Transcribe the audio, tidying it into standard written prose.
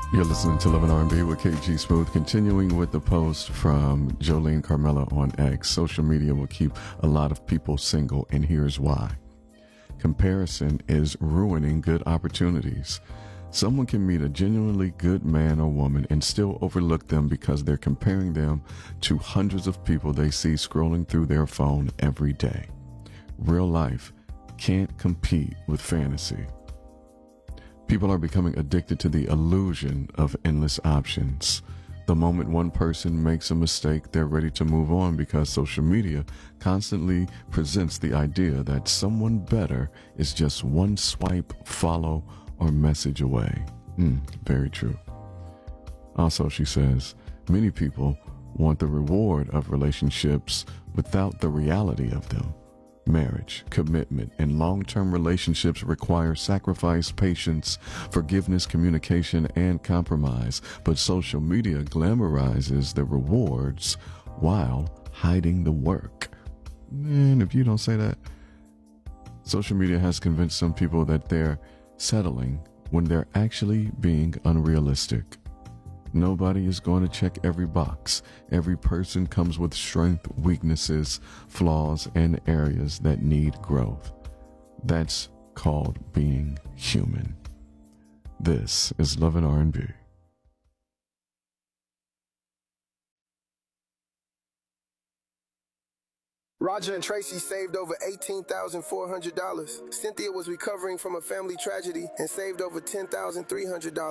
You're listening to Love and R&B with KG Smooth. Continuing with the post from Jolene Carmela on X. Social media will keep a lot of people single, and here's why. Comparison is ruining good opportunities. Someone can meet a genuinely good man or woman and still overlook them because they're comparing them to hundreds of people they see scrolling through their phone every day. Real life can't compete with fantasy. People are becoming addicted to the illusion of endless options. The moment one person makes a mistake, they're ready to move on because social media constantly presents the idea that someone better is just one swipe, follow, or message away. Very true. Also, she says, many people want the reward of relationships without the reality of them. Marriage, commitment, and long-term relationships require sacrifice, patience, forgiveness, communication, and compromise. But social media glamorizes the rewards while hiding the work. Man, if you don't say that. Social media has convinced some people that they're settling when they're actually being unrealistic. Nobody is going to check every box. Every person comes with strengths, weaknesses, flaws, and areas that need growth. That's called being human. This is Love and R&B. Roger and Tracy saved over $18,400. Cynthia was recovering from a family tragedy and saved over $10,300.